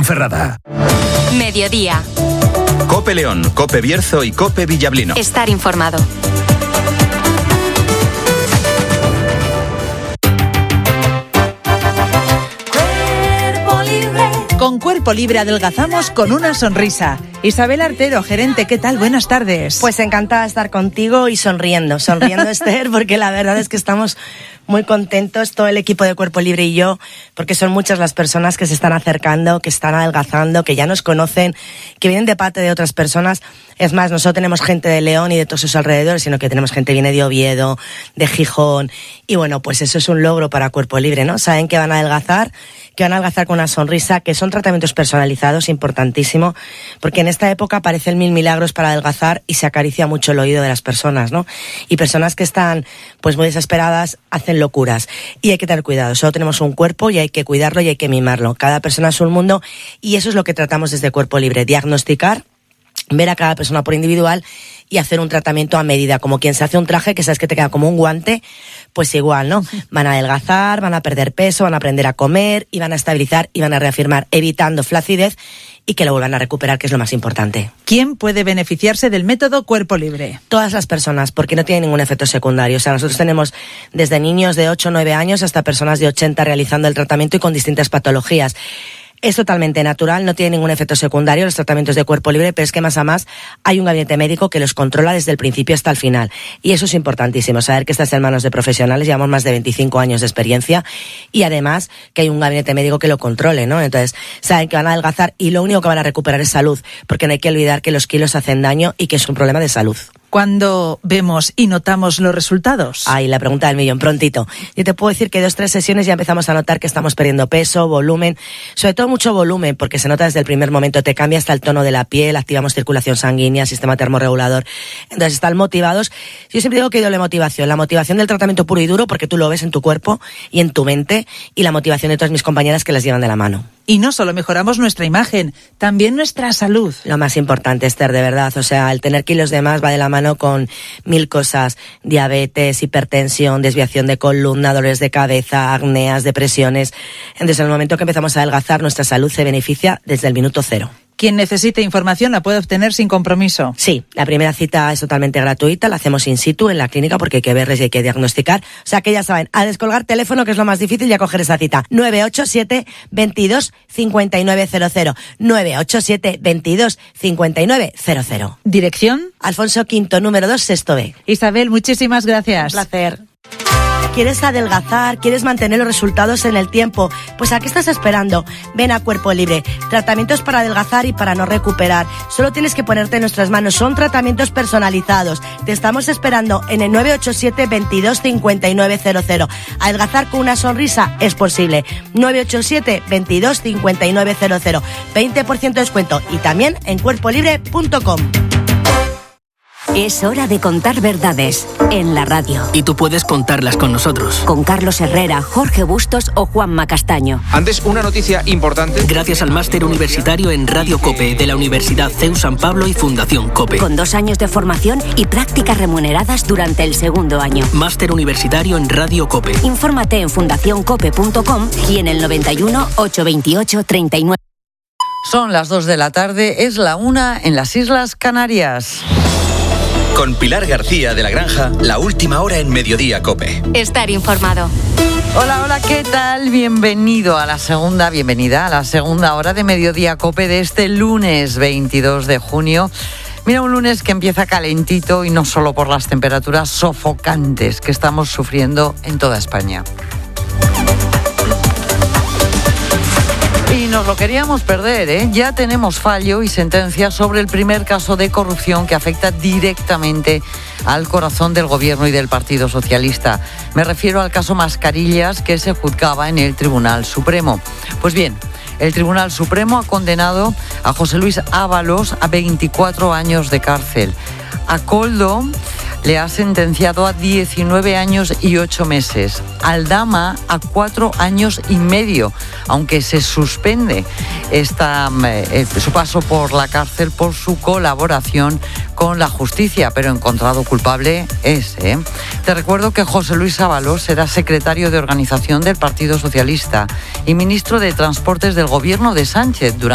Ponferrada. Mediodía. COPE León, COPE Bierzo y COPE Villablino. Estar informado. Con Cuerpo Libre adelgazamos con una sonrisa. Isabel Artero, gerente, ¿qué tal? Buenas tardes. Pues encantada de estar contigo y sonriendo, Esther, porque la verdad es que estamos muy contentos, todo el equipo de Cuerpo Libre y yo, porque son muchas las personas que se están acercando, que están adelgazando, que ya nos conocen, que vienen de parte de otras personas. Es más, no solo tenemos gente de León y de todos sus alrededores, sino que tenemos gente que viene de Oviedo, de Gijón, y bueno, pues eso es un logro para Cuerpo Libre, ¿no? Saben que van a adelgazar con una sonrisa, que son tratamientos personalizados, importantísimo, porque en esta época aparecen 1000 milagros para adelgazar y se acaricia mucho el oído de las personas, ¿no? Y personas que están pues muy desesperadas hacen locuras y hay que tener cuidado. Solo tenemos un cuerpo y hay que cuidarlo y hay que mimarlo. Cada persona es un mundo y eso es lo que tratamos desde Cuerpo Libre, diagnosticar, ver a cada persona por individual y hacer un tratamiento a medida, como quien se hace un traje que sabes que te queda como un guante, pues igual, ¿no? Van a adelgazar, van a perder peso, van a aprender a comer y van a estabilizar y van a reafirmar, evitando flacidez y que lo vuelvan a recuperar, que es lo más importante. ¿Quién puede beneficiarse del método Cuerpo Libre? Todas las personas, porque no tiene ningún efecto secundario. O sea, nosotros tenemos desde niños de 8 o 9 años hasta personas de 80 realizando el tratamiento y con distintas patologías. Es totalmente natural, no tiene ningún efecto secundario los tratamientos de Cuerpo Libre, pero es que más a más hay un gabinete médico que los controla desde el principio hasta el final. Y eso es importantísimo, saber que estás en manos de profesionales, llevamos más de 25 años de experiencia y además que hay un gabinete médico que lo controle, ¿no? Entonces, saben que van a adelgazar y lo único que van a recuperar es salud, porque no hay que olvidar que los kilos hacen daño y que es un problema de salud. ¿Cuándo vemos y notamos los resultados? Ay, la pregunta del millón, prontito. Yo te puedo decir que 2 o 3 sesiones ya empezamos a notar que estamos perdiendo peso, volumen, sobre todo mucho volumen, porque se nota desde el primer momento, te cambia hasta el tono de la piel, activamos circulación sanguínea, sistema termorregulador. Entonces están motivados. Yo siempre digo que he ido la motivación del tratamiento puro y duro, porque tú lo ves en tu cuerpo y en tu mente, y la motivación de todas mis compañeras que las llevan de la mano. Y no solo mejoramos nuestra imagen, también nuestra salud. Lo más importante, Esther, de verdad. O sea, el tener kilos de más va de la mano con 1000 cosas. Diabetes, hipertensión, desviación de columna, dolores de cabeza, acneas, depresiones. Entonces, en el momento que empezamos a adelgazar, nuestra salud se beneficia desde el minuto cero. Quien necesite información la puede obtener sin compromiso. Sí, la primera cita es totalmente gratuita, la hacemos in situ en la clínica porque hay que verles y hay que diagnosticar. O sea que ya saben, a descolgar teléfono, que es lo más difícil, y a coger esa cita. 987 22 5900. 987 22 5900. ¿Dirección? Alfonso V, número 2, sexto B. Isabel, muchísimas gracias. Un placer. ¿Quieres adelgazar? ¿Quieres mantener los resultados en el tiempo? Pues ¿a qué estás esperando? Ven a Cuerpo Libre. Tratamientos para adelgazar y para no recuperar. Solo tienes que ponerte en nuestras manos. Son tratamientos personalizados. Te estamos esperando en el 987 22 5900. Adelgazar con una sonrisa es posible. 987 22 5900. 20% de descuento. Y también en cuerpolibre.com. Es hora de contar verdades en la radio. Y tú puedes contarlas con nosotros. Con Carlos Herrera, Jorge Bustos o Juanma Castaño. Antes, una noticia importante. Gracias al máster universitario en Radio COPE de la Universidad CEU San Pablo y Fundación COPE. Con 2 años de formación y prácticas remuneradas durante el segundo año. Máster universitario en Radio COPE. Infórmate en fundacioncope.com y en el 91 828 39. Son las 2 de la tarde, es la 1 en las Islas Canarias. Con Pilar García de la Granja, la última hora en Mediodía COPE. Estar informado. Hola, ¿qué tal? Bienvenida a la segunda hora de Mediodía COPE de este lunes 22 de junio. Mira, un lunes que empieza calentito y no solo por las temperaturas sofocantes que estamos sufriendo en toda España. Y nos lo queríamos perder, ¿eh? Ya tenemos fallo y sentencia sobre el primer caso de corrupción que afecta directamente al corazón del Gobierno y del Partido Socialista. Me refiero al caso Mascarillas, que se juzgaba en el Tribunal Supremo. Pues bien, el Tribunal Supremo ha condenado a José Luis Ábalos a 24 años de cárcel. A Koldo le ha sentenciado a 19 años y 8 meses. Aldama a 4 años y medio, aunque se suspende su paso por la cárcel por su colaboración con la justicia, pero encontrado culpable es. Te recuerdo que José Luis Ábalos era secretario de organización del Partido Socialista y ministro de Transportes del Gobierno de Sánchez durante